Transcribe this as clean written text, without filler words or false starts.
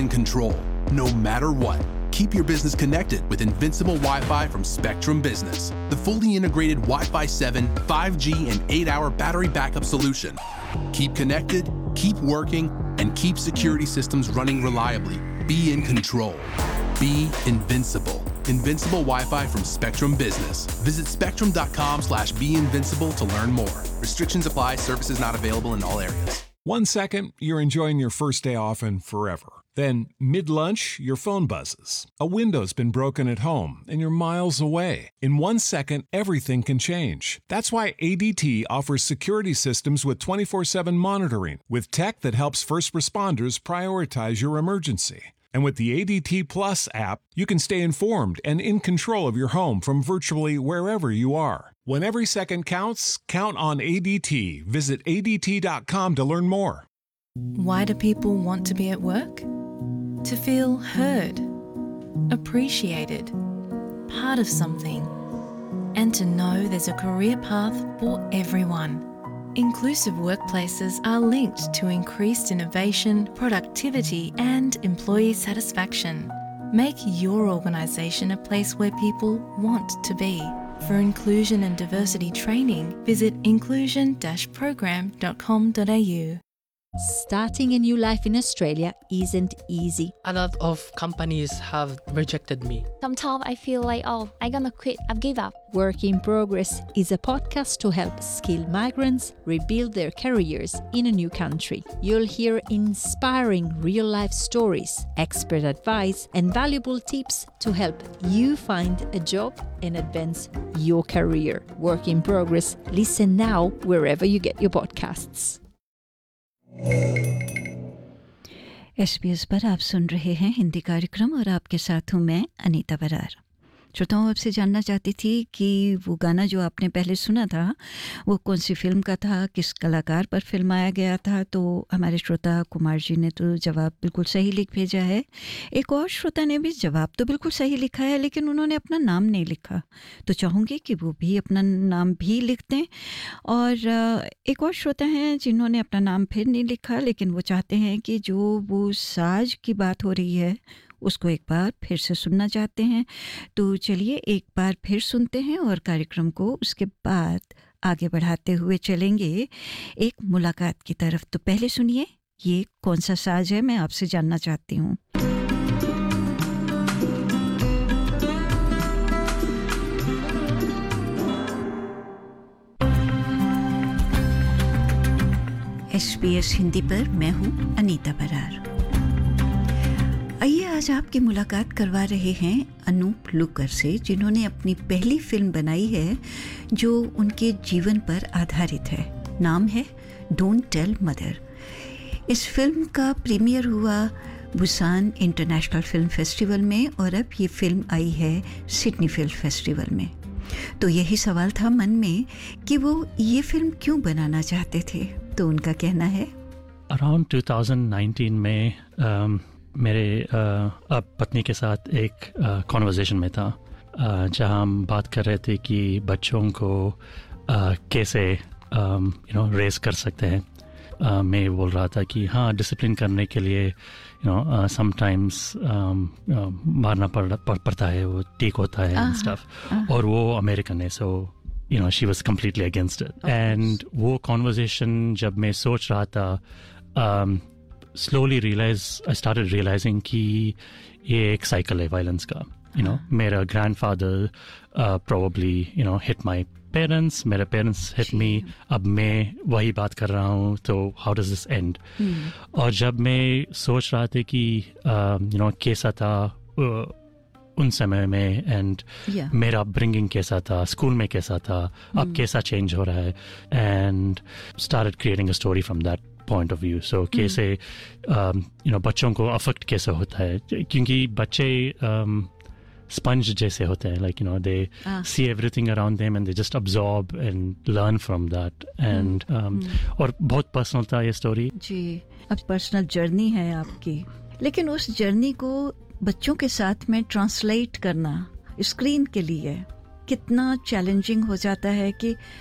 in control, no matter what. Keep your business connected with Invincible Wi-Fi from Spectrum Business, the fully integrated Wi-Fi 7, 5G, and 8-hour battery backup solution. Keep connected, keep working, and keep security systems running reliably. Be in control. Be invincible. Invincible Wi-Fi from Spectrum Business. Visit spectrum.com/beinvincible to learn more. Restrictions apply. Services not available in all areas. 1 second, you're enjoying your first day off and forever. Then, mid-lunch, your phone buzzes. A window's been broken at home, and you're miles away. In 1 second, everything can change. That's why ADT offers security systems with 24/7 monitoring, with tech that helps first responders prioritize your emergency. And with the ADT Plus app, you can stay informed and in control of your home from virtually wherever you are. When every second counts, count on ADT. Visit ADT.com to learn more. Why do people want to be at work? To feel heard, appreciated, part of something, and to know there's a career path for everyone. Inclusive workplaces are linked to increased innovation, productivity, and employee satisfaction. Make your organisation a place where people want to be. For inclusion and diversity training, visit inclusion-program.com.au. Starting a new life in Australia isn't easy. A lot of companies have rejected me. Sometimes I feel like, I'm gonna quit, I've given up. Work in Progress is a podcast to help skilled migrants rebuild their careers in a new country. You'll hear inspiring real-life stories, expert advice, and valuable tips to help you find a job and advance your career. Work in Progress. Listen now wherever you get your podcasts. SBS पर आप सुन रहे हैं हिंदी कार्यक्रम और आपके साथ हूँ मैं अनीता बरार। श्रोताओं, आपसे जानना चाहती थी कि वो गाना जो आपने पहले सुना था वो कौन सी फिल्म का था, किस कलाकार पर फिल्माया गया था। तो हमारे श्रोता कुमार जी ने तो जवाब बिल्कुल सही लिख भेजा है। एक और श्रोता ने भी जवाब तो बिल्कुल सही लिखा है, लेकिन उन्होंने अपना नाम नहीं लिखा, तो चाहूँगी कि वो भी अपना नाम भी लिख दें। और एक और श्रोता हैं जिन्होंने अपना नाम फिर नहीं लिखा, लेकिन वो चाहते हैं कि जो वो साज की बात हो रही है उसको एक बार फिर से सुनना चाहते हैं। तो चलिए एक बार फिर सुनते हैं और कार्यक्रम को उसके बाद आगे बढ़ाते हुए चलेंगे एक मुलाकात की तरफ। तो पहले सुनिए ये कौन सा साज है, मैं आपसे जानना चाहती हूँ। SBS हिंदी पर मैं हूँ अनीता बरार। आइए आज आपकी मुलाकात करवा रहे हैं अनूप लुकर से, जिन्होंने अपनी पहली फिल्म बनाई है जो उनके जीवन पर आधारित है। नाम है डोंट टेल मदर। इस फिल्म का प्रीमियर हुआ बुसान इंटरनेशनल फिल्म फेस्टिवल में और अब ये फिल्म आई है सिडनी फिल्म फेस्टिवल में। तो यही सवाल था मन में कि वो ये फिल्म क्यों बनाना चाहते थे। तो उनका कहना है, अराउंड 2019 में मेरे अब पत्नी के साथ एक कॉन्वर्सेशन में था जहां हम बात कर रहे थे कि बच्चों को कैसे रेस कर सकते हैं। मैं बोल रहा था कि हाँ, डिसिप्लिन करने के लिए समटाइम्स मारना पड़ता है, वो ठीक होता है एंड स्टफ। और वो अमेरिकन है, सो she was completely against it. And वो conversation जब मैं सोच रहा था, slowly I started realizing कि ये एक cycle है violence का. मेरा grandfather probably hit my parents, मेरे parents hit me, अब मैं वही बात कर रहा हूँ, तो how does this end? और जब मैं सोच रहा था कि कैसा था उन समय में एंड मेरा अपब्रिंगिंग कैसा था, स्कूल में कैसा था, अब कैसा चेंज हो रहा है, and started creating a story from that point of view. सो कैसे बच्चों को अफेक्ट कैसे होता है, क्योंकि बच्चे स्पंज जैसे होते हैं, like they see everything around them and they just absorb and learn from that. And और बहुत पर्सनल था ये स्टोरी जी। अब पर्सनल जर्नी है आपकी, लेकिन उस जर्नी को बच्चों के साथ में ट्रांसलेट करना स्क्रीन के लिए कितना चैलेंजिंग हो जाता है कि